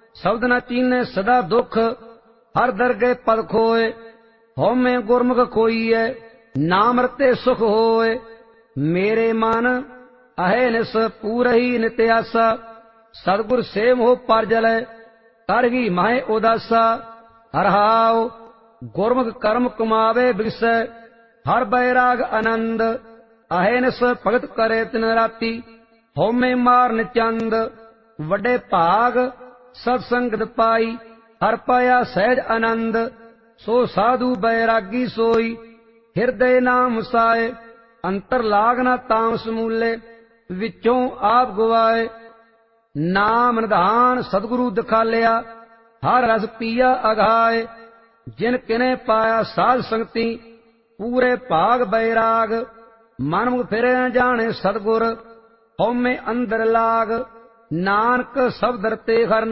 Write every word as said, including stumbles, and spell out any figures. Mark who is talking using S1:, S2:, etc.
S1: शब्द न चीने सदा दुख, हर दरगे पद खोए। होमे गुरमुख खोईए, नाम रते सुख होए। मेरे मन अहे निस पूरही नित्यासा, सतगुर से मोह पर जलै, करगी माहे उदासा। हरहाओ गुरमुख कर्म कमावे बिगसै, हर बैराग आनंद। अहेनस भगत करे तिन राती, होमे मारन चंद। वड्डे भाग सत्संगत पाई, हर पाया सहज आनंद। सो साधु बैरागी सोई, हिरदय नाम साए। अंतर लाग न ताम समूले, विचों आप गवाए। नाम निधान सतगुरु दिखालिया, हर रस पिया अघाए। जिन किने पाया साध संगति, पूरे भाग बैराग। मन मुख फिरे न जाने सतगुर, होमे अंदर लाग। नानक शब्द रते हर